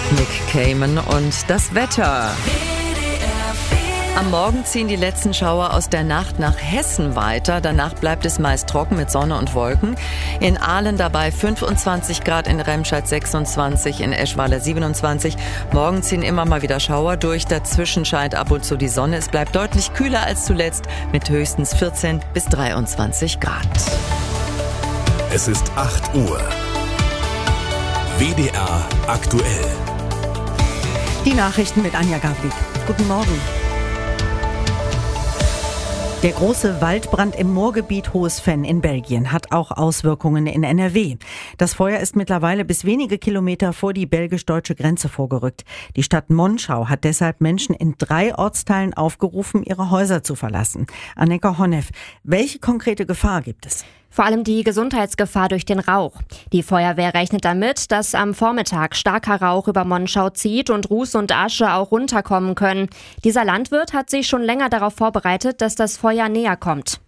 Nick Cayman und das Wetter. Am Morgen ziehen die letzten Schauer aus der Nacht nach Hessen weiter. Danach bleibt es meist trocken mit Sonne und Wolken. In Aalen dabei 25 Grad, in Remscheid 26, in Eschweiler 27. Morgen ziehen immer mal wieder Schauer durch. Dazwischen scheint ab und zu die Sonne. Es bleibt deutlich kühler als zuletzt mit höchstens 14 bis 23 Grad. Es ist 8 Uhr. WDR aktuell. Die Nachrichten mit Anja Gavlik. Guten Morgen. Der große Waldbrand im Moorgebiet Hohes-Venn in Belgien hat auch Auswirkungen in NRW. Das Feuer ist mittlerweile bis wenige Kilometer vor die belgisch-deutsche Grenze vorgerückt. Die Stadt Monschau hat deshalb Menschen in 3 Ortsteilen aufgerufen, ihre Häuser zu verlassen. Anneke Honneff, welche konkrete Gefahr gibt es? Vor allem die Gesundheitsgefahr durch den Rauch. Die Feuerwehr rechnet damit, dass am Vormittag starker Rauch über Monschau zieht und Ruß und Asche auch runterkommen können. Dieser Landwirt hat sich schon länger darauf vorbereitet, dass das Feuer näher kommt.